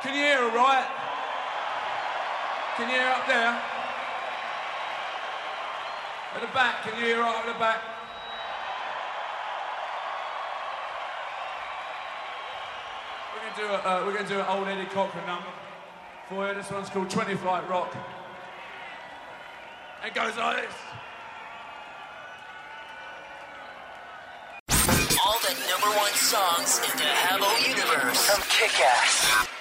Can you hear all right? Can you hear up there? At the back, can you hear right at the back? We're gonna do an old Eddie Cochran number for you. This one's called 20 Flight Rock. It goes like this. All the #1 songs in the Hello Universe from Kick-Ass.